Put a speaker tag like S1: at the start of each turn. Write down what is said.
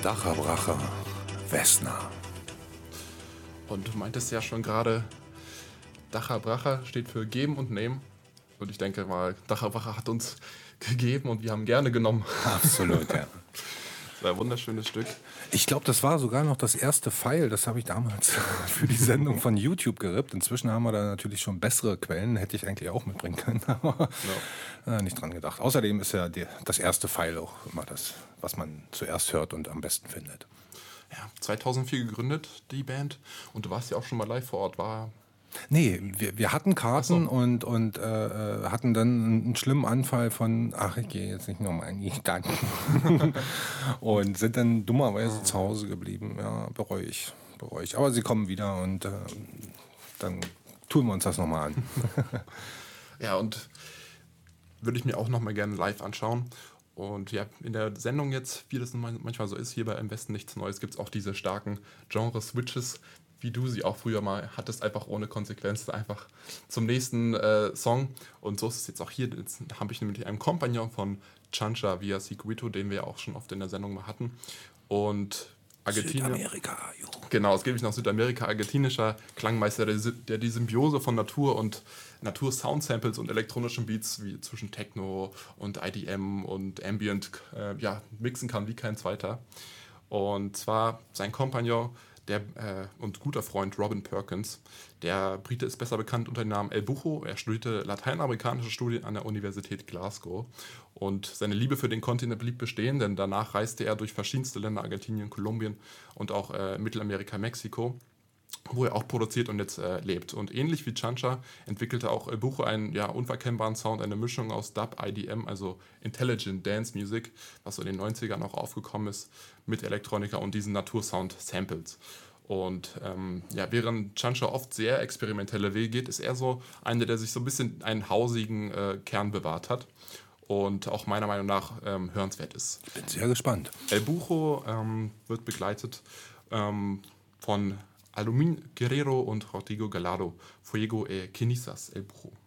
S1: Dacher-Bracher, Wessner.
S2: Und du meintest ja schon gerade, Dacher-Bracher steht für geben und nehmen. Und ich denke mal, Dacher-Bracher hat uns gegeben und wir haben gerne genommen.
S1: Absolut, ja.
S2: Das war ein wunderschönes Stück.
S1: Ich glaube, das war sogar noch das erste File, das habe ich damals für die Sendung von YouTube gerippt. Inzwischen haben wir da natürlich schon bessere Quellen, hätte ich eigentlich auch mitbringen können, aber nicht dran gedacht. Außerdem ist ja das erste File auch immer das, was man zuerst hört und am besten findet.
S2: Ja, 2004 gegründet, die Band. Und du warst ja auch schon mal live vor Ort.
S1: Nee, wir hatten Karten und hatten dann einen schlimmen Anfall von, ich gehe jetzt nicht nochmal in die Stadt. Und sind dann dummerweise zu Hause geblieben. Ja, bereue ich. Aber sie kommen wieder und dann tun wir uns das nochmal an.
S2: Ja, und würde ich mir auch nochmal gerne live anschauen. Und ja, in der Sendung jetzt, wie das manchmal so ist, hier bei Im Westen nichts Neues, gibt es auch diese starken Genre-Switches, wie du sie auch früher mal hattest, einfach ohne Konsequenz, einfach zum nächsten Song. Und so ist es jetzt auch hier. Jetzt habe ich nämlich einen Kompagnon von Chancha via Seguito, den wir ja auch schon oft in der Sendung mal hatten. Und Argentinien.
S1: Südamerika, jo.
S2: Genau, es geht nämlich nach Südamerika, argentinischer Klangmeister, der die Symbiose von Natur und Natur-Sound-Samples und elektronischen Beats wie zwischen Techno und IDM und Ambient mixen kann wie kein zweiter. Und zwar sein Kompagnon und guter Freund Robin Perkins. Der Brite ist besser bekannt unter dem Namen El Bucho. Er studierte lateinamerikanische Studien an der Universität Glasgow. Und seine Liebe für den Kontinent blieb bestehen, denn danach reiste er durch verschiedenste Länder, Argentinien, Kolumbien und auch Mittelamerika, Mexiko, wo er auch produziert und jetzt lebt. Und ähnlich wie Chancha entwickelte auch El Bucho einen unverkennbaren Sound, eine Mischung aus Dub, IDM, also Intelligent Dance Music, was so in den 90ern auch aufgekommen ist, mit Elektronika und diesen Natursound-Samples. Und während Chancha oft sehr experimentelle Wege geht, ist er so einer, der sich so ein bisschen einen hausigen Kern bewahrt hat und auch meiner Meinung nach hörenswert ist.
S1: Ich bin sehr gespannt.
S2: El Bucho wird begleitet von Alumin Guerrero und Rodrigo Gallardo, Fuego e Cenizas, El Bucho.